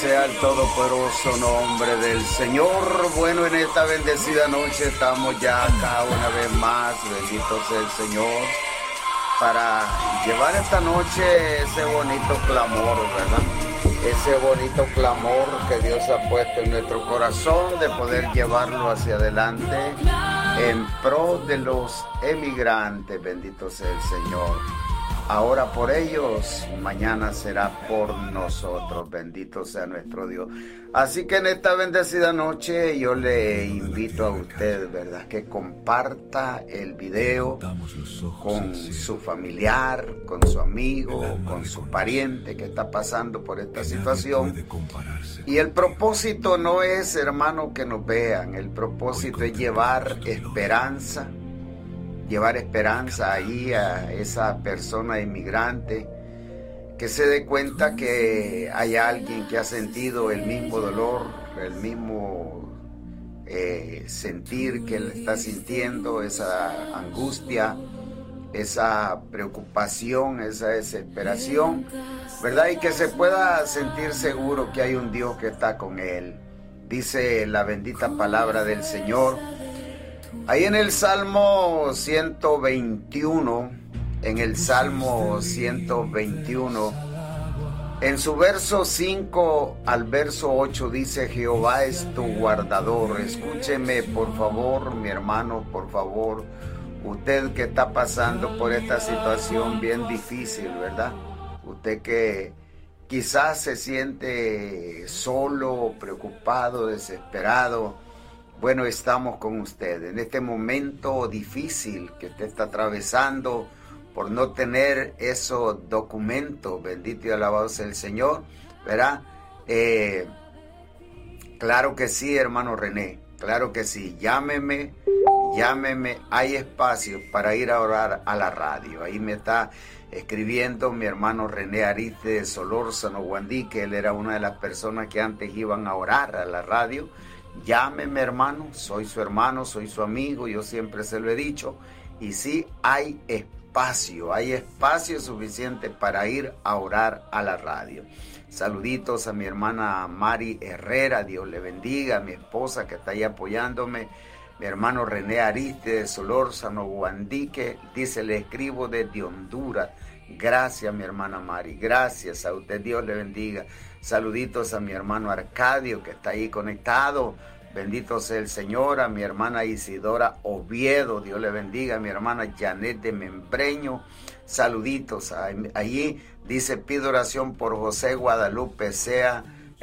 sea el todopoderoso nombre del Señor. Bueno, en esta bendecida noche estamos ya acá una vez más, bendito sea el Señor, para llevar esta noche ese bonito clamor, ¿verdad? Ese bonito clamor que Dios ha puesto en nuestro corazón, de poder llevarlo hacia adelante en pro de los emigrantes, bendito sea el Señor. Ahora por ellos, mañana será por nosotros, bendito sea nuestro Dios. Así que en esta bendecida noche yo le invito a usted, ¿verdad?, que comparta el video con su familiar, con su amigo, con su pariente que está pasando por esta situación. Y el propósito no es, hermano, que nos vean, el propósito es llevar esperanza ahí a esa persona inmigrante, que se dé cuenta que hay alguien que ha sentido el mismo dolor, el mismo sentir que él está sintiendo, esa angustia, esa preocupación, esa desesperación, ¿verdad? Y que se pueda sentir seguro que hay un Dios que está con él. Dice la bendita palabra del Señor ahí en el Salmo 121, en su verso 5 al verso 8 dice: Jehová es tu guardador. Escúcheme, por favor, mi hermano, por favor, usted que está pasando por esta situación bien difícil, ¿verdad? Usted que quizás se siente solo, preocupado, desesperado. Bueno, estamos con usted en este momento difícil que usted está atravesando por no tener esos documentos. Bendito y alabado sea el Señor, ¿verdad? Claro que sí, hermano René, claro que sí. Llámeme, hay espacio para ir a orar a la radio. Ahí me está escribiendo mi hermano René Ariste de Solórzano, Guandí, que él era una de las personas que antes iban a orar a la radio. Llámeme, hermano, soy su hermano, soy su amigo, yo siempre se lo he dicho. Y sí, hay espacio suficiente para ir a orar a la radio. Saluditos a mi hermana Mari Herrera, Dios le bendiga, a mi esposa que está ahí apoyándome, mi hermano René Ariste de Solórzano, Guandique, dice: le escribo desde Honduras. Gracias, mi hermana Mari, gracias a usted, Dios le bendiga. Saluditos a mi hermano Arcadio que está ahí conectado, bendito sea el Señor. A mi hermana Isidora Oviedo, Dios le bendiga. A mi hermana Janet de Membreño, saluditos. Allí dice: pido oración por José Guadalupe, sean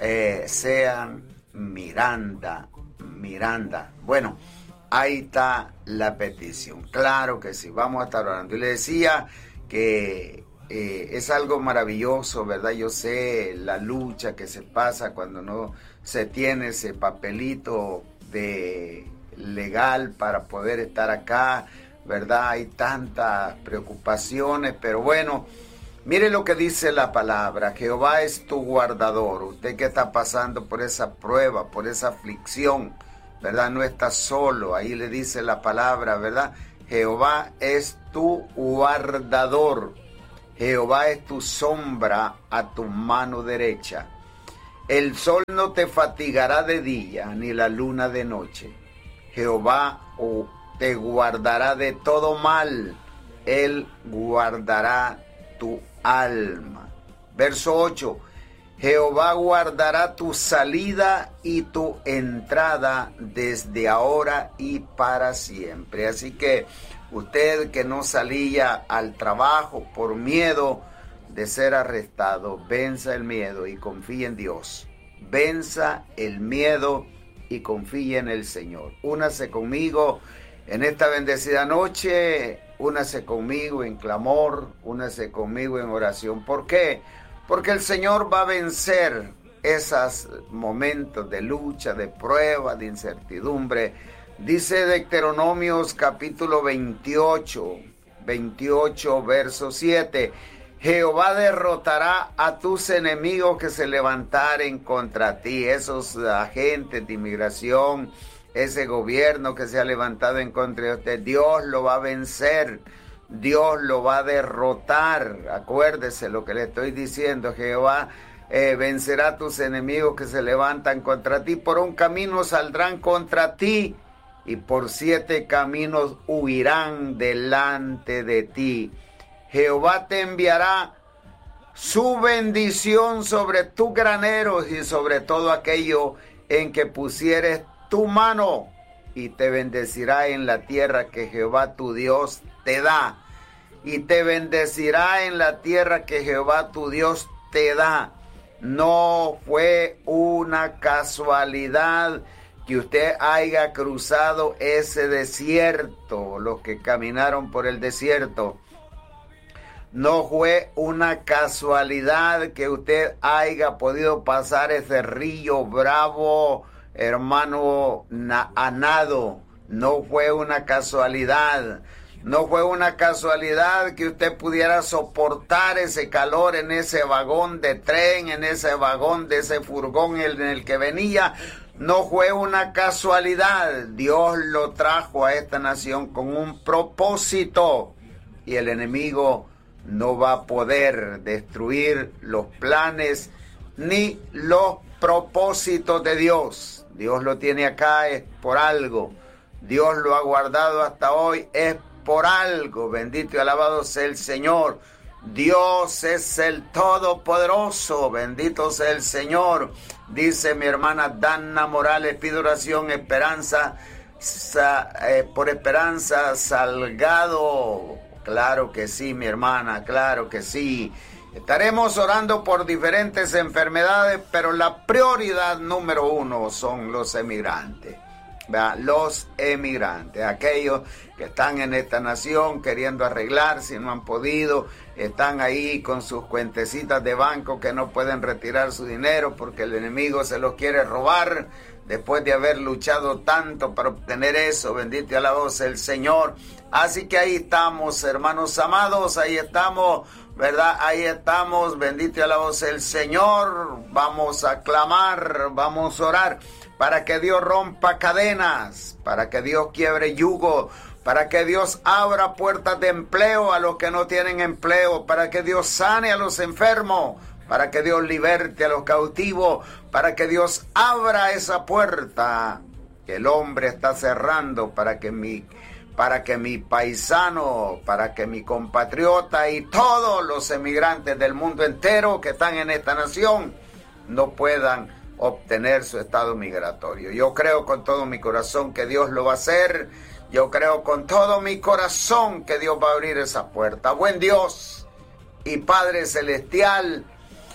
Miranda. Bueno, ahí está la petición, claro que sí, vamos a estar orando. Y le decía que es algo maravilloso, ¿verdad? Yo sé la lucha que se pasa cuando no se tiene ese papelito de legal para poder estar acá, ¿verdad? Hay tantas preocupaciones, pero bueno, mire lo que dice la palabra: Jehová es tu guardador. Usted que está pasando por esa prueba, por esa aflicción, ¿verdad? No está solo, ahí le dice la palabra, ¿verdad? Jehová es tu guardador. Jehová es tu sombra a tu mano derecha. El sol no te fatigará de día, ni la luna de noche. Jehová te guardará de todo mal. Él guardará tu alma. Verso 8. Jehová guardará tu salida y tu entrada desde ahora y para siempre. Así que usted que no salía al trabajo por miedo de ser arrestado, venza el miedo y confíe en Dios. Venza el miedo y confíe en el Señor. Únase conmigo en esta bendecida noche, únase conmigo en clamor, únase conmigo en oración. ¿Por qué? Porque el Señor va a vencer esos momentos de lucha, de prueba, de incertidumbre. Dice Deuteronomios capítulo 28, verso 7. Jehová derrotará a tus enemigos que se levantaren contra ti. Esos agentes de inmigración, ese gobierno que se ha levantado en contra de usted, Dios lo va a vencer. Dios lo va a derrotar. Acuérdese lo que le estoy diciendo. Jehová vencerá a tus enemigos que se levantan contra ti. Por un camino saldrán contra ti y por 7 caminos huirán delante de ti. Jehová te enviará su bendición sobre tus graneros y sobre todo aquello en que pusieres tu mano, y te bendecirá en la tierra que Jehová tu Dios te da. Y te bendecirá en la tierra que Jehová tu Dios te da. No fue una casualidad que usted haya cruzado ese desierto, los que caminaron por el desierto. No fue una casualidad que usted haya podido pasar ese río Bravo, hermano, a nado. No fue una casualidad. No fue una casualidad que usted pudiera soportar ese calor en ese vagón de tren, en ese vagón de ese furgón en el que venía. No fue una casualidad. Dios lo trajo a esta nación con un propósito, y el enemigo no va a poder destruir los planes ni los propósitos de Dios. Dios lo tiene acá, es por algo. Dios lo ha guardado hasta hoy, es por algo. Bendito y alabado sea el Señor. Dios es el Todopoderoso. Bendito sea el Señor. Dice mi hermana Dana Morales, pido oración, por Esperanza Salgado. Claro que sí, mi hermana, claro que sí. Estaremos orando por diferentes enfermedades, pero la prioridad número 1 son los emigrantes. ¿Verdad? Los emigrantes, aquellos que están en esta nación queriendo arreglar, si no han podido, están ahí con sus cuentecitas de banco que no pueden retirar su dinero porque el enemigo se los quiere robar después de haber luchado tanto para obtener eso. Bendito y alabado sea el Señor. Así que ahí estamos, hermanos amados, ahí estamos, ¿verdad? Ahí estamos, bendito y alabado sea el Señor. Vamos a clamar, vamos a orar para que Dios rompa cadenas, para que Dios quiebre yugo, para que Dios abra puertas de empleo a los que no tienen empleo, para que Dios sane a los enfermos, para que Dios liberte a los cautivos, para que Dios abra esa puerta que el hombre está cerrando, para que mi paisano, para que mi compatriota y todos los emigrantes del mundo entero que están en esta nación no puedan obtener su estado migratorio. Yo creo con todo mi corazón que Dios lo va a hacer. Yo creo con todo mi corazón que Dios va a abrir esa puerta. Buen Dios y Padre Celestial,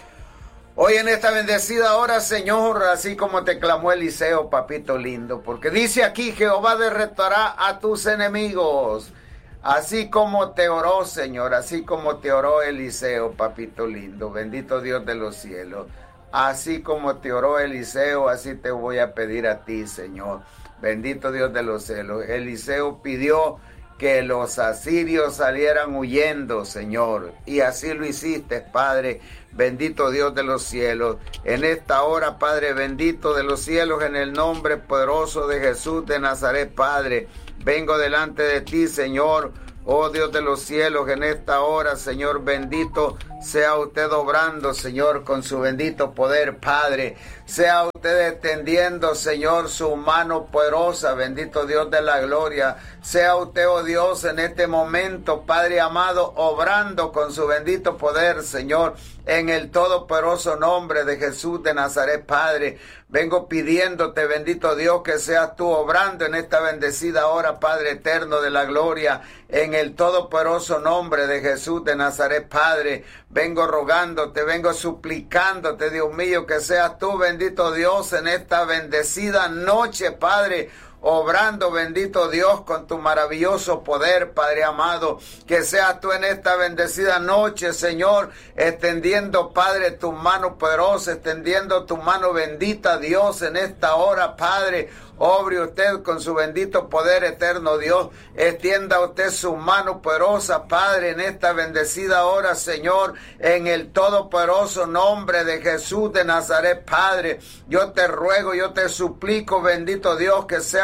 hoy en esta bendecida hora, Señor, así como te clamó Eliseo, papito lindo, porque dice aquí, Jehová derrotará a tus enemigos, así como te oró, Señor, así como te oró Eliseo, papito lindo, bendito Dios de los cielos, así como te oró Eliseo, así te voy a pedir a ti, Señor, bendito Dios de los cielos. Eliseo pidió que los asirios salieran huyendo, Señor, y así lo hiciste, Padre. Bendito Dios de los cielos, en esta hora, Padre bendito de los cielos, en el nombre poderoso de Jesús de Nazaret, Padre, vengo delante de ti, Señor, oh Dios de los cielos, en esta hora, Señor bendito, sea usted obrando, Señor, con su bendito poder, Padre, sea usted extendiendo, Señor, su mano poderosa, bendito Dios de la gloria, sea usted, oh Dios, en este momento, Padre amado, obrando con su bendito poder, Señor, en el todopoderoso nombre de Jesús de Nazaret, Padre, vengo pidiéndote, bendito Dios, que seas tú obrando en esta bendecida hora, Padre eterno de la gloria, en el todopoderoso nombre de Jesús de Nazaret, Padre, vengo rogándote, vengo suplicándote, Dios mío, que seas tú, bendito Dios, en esta bendecida noche, Padre, obrando, bendito Dios, con tu maravilloso poder, Padre amado, que seas tú en esta bendecida noche, Señor, extendiendo, Padre, tu mano poderosa, extendiendo tu mano bendita, Dios, en esta hora, Padre, obre usted con su bendito poder eterno, Dios. Extienda usted su mano poderosa, Padre, en esta bendecida hora, Señor, en el todopoderoso nombre de Jesús de Nazaret, Padre. Yo te ruego, yo te suplico, bendito Dios, que sea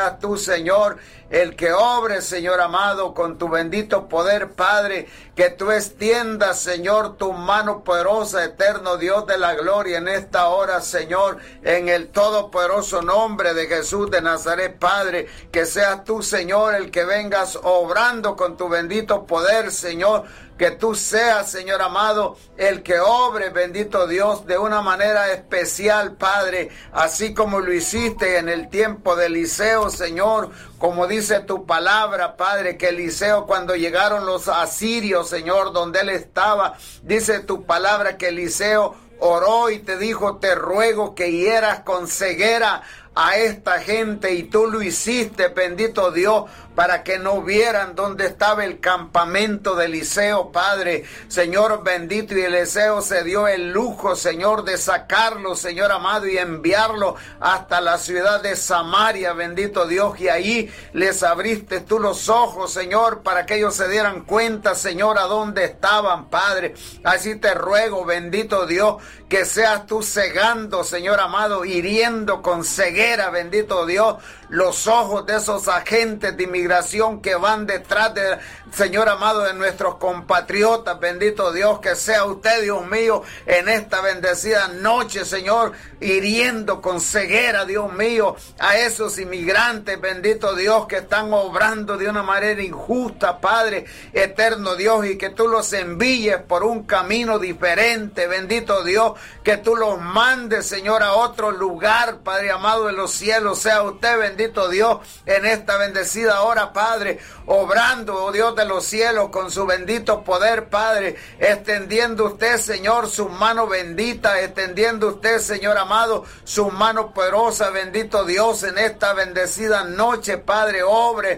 seas tú, Señor, el que obre, Señor amado, con tu bendito poder, Padre, que tú extiendas, Señor, tu mano poderosa, eterno Dios de la gloria, en esta hora, Señor, en el todopoderoso nombre de Jesús de Nazaret, Padre, que seas tú, Señor, el que vengas obrando con tu bendito poder, Señor, que tú seas, Señor amado, el que obre, bendito Dios, de una manera especial, Padre, así como lo hiciste en el tiempo de Eliseo, Señor, como dice tu palabra, Padre, que Eliseo, cuando llegaron los asirios, Señor, donde él estaba, dice tu palabra que Eliseo oró y te dijo, te ruego que hieras con ceguera a esta gente, y tú lo hiciste, bendito Dios, para que no vieran dónde estaba el campamento de Eliseo, Padre, Señor bendito, y Eliseo se dio el lujo, Señor, de sacarlo, Señor amado, y enviarlo hasta la ciudad de Samaria, bendito Dios, y ahí les abriste tú los ojos, Señor, para que ellos se dieran cuenta, Señor, a dónde estaban, Padre. Así te ruego, bendito Dios, que seas tú cegando, Señor amado, hiriendo con ceguera, bendito Dios, los ojos de esos agentes de inmigración que van detrás de, Señor amado, de nuestros compatriotas, bendito Dios, que sea usted, Dios mío, en esta bendecida noche, Señor, hiriendo con ceguera, Dios mío, a esos inmigrantes, bendito Dios, que están obrando de una manera injusta, Padre, eterno Dios, y que tú los envíes por un camino diferente, bendito Dios, que tú los mandes, Señor, a otro lugar, Padre amado de los cielos, sea usted, bendito Dios, en esta bendecida hora, Padre, obrando, oh Dios de los cielos, con su bendito poder, Padre, extendiendo usted, Señor, su mano bendita, extendiendo usted, Señor amado, su mano poderosa, bendito Dios, en esta bendecida noche, Padre, obre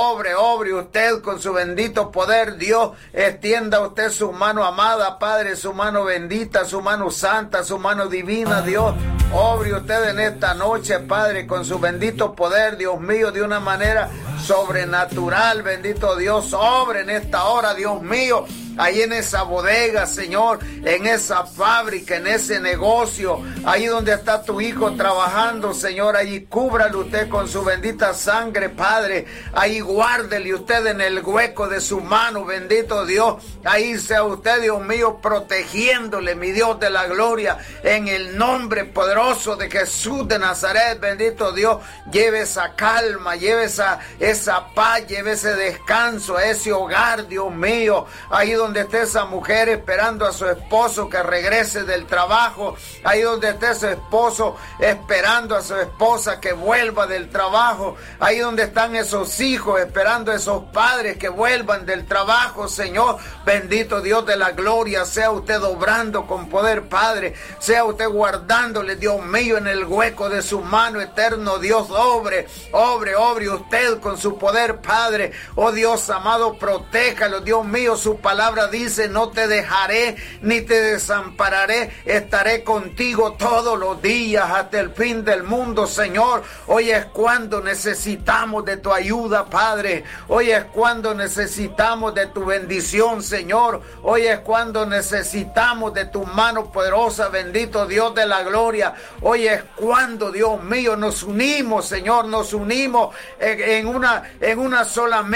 usted con su bendito poder, Dios, extienda usted su mano amada, Padre, su mano bendita, su mano santa, su mano divina, Dios, obre usted en esta noche, Padre, con su bendito poder, Dios mío, de una manera sobrenatural, bendito Dios, obre en esta hora, Dios mío, ahí en esa bodega, Señor, en esa fábrica, en ese negocio, ahí donde está tu hijo trabajando, Señor, ahí cúbrale usted con su bendita sangre, Padre, ahí guárdele usted en el hueco de su mano, bendito Dios, ahí sea usted, Dios mío, protegiéndole, mi Dios de la gloria, en el nombre poderoso de Jesús de Nazaret, bendito Dios, lleve esa calma, lleve esa paz, lleve ese descanso, ese hogar, Dios mío, ahí donde esté esa mujer esperando a su esposo que regrese del trabajo, ahí donde esté su esposo esperando a su esposa que vuelva del trabajo, ahí donde están esos hijos esperando a esos padres que vuelvan del trabajo, Señor, bendito Dios de la gloria, sea usted obrando con poder, Padre, sea usted guardándole, Dios mío, en el hueco de su mano, eterno Dios, obre usted con su poder, Padre, oh Dios amado, protéjalo, Dios mío, su palabra dice, no te dejaré ni te desampararé, estaré contigo todos los días hasta el fin del mundo, Señor. Hoy es cuando necesitamos de tu ayuda, Padre. Hoy es cuando necesitamos de tu bendición, Señor. Hoy es cuando necesitamos de tu mano poderosa, bendito Dios de la gloria. Hoy es cuando, Dios mío, nos unimos, Señor, nos unimos en una sola mente,